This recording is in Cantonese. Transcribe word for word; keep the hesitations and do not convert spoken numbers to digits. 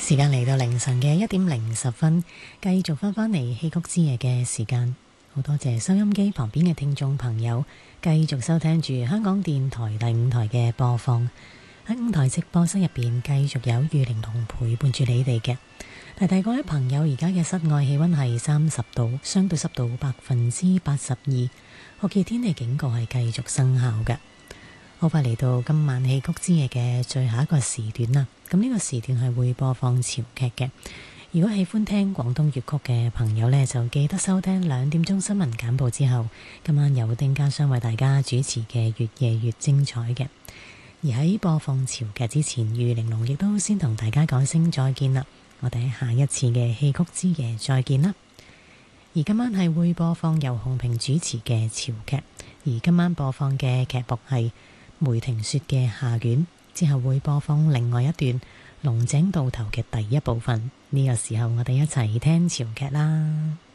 時間嚟到凌晨嘅一點零十分，繼續翻返嚟戲曲之夜嘅時間。好多謝收音機旁邊嘅聽眾朋友，繼續收聽住香港電台第五台嘅播放。喺五台直播室入邊，繼續有玉玲瓏陪伴住你哋嘅。提提各位朋友，而家嘅室外氣溫係三十度，相對濕度百分之八十二，酷熱天氣警告係繼續生效嘅。好快嚟到今晚戲曲之夜嘅最後一個時段啦，咁呢個時段係會播放潮劇嘅。如果喜歡聽廣東粵曲嘅朋友呢，就記得收聽兩點鐘新聞簡報之後，今晚由丁家雙為大家主持嘅越夜越精彩嘅。而喺播放潮劇之前，玉玲瓏亦都先同大家講聲再見啦。我哋喺下一次嘅戲曲之夜再見啦。而今晚係會播放由洪平主持嘅潮劇，而今晚播放嘅劇目係梅亭說嘅下卷，之後會播放另外一段龍井渡頭嘅第一部分。呢個時候我哋一齊聽潮劇啦。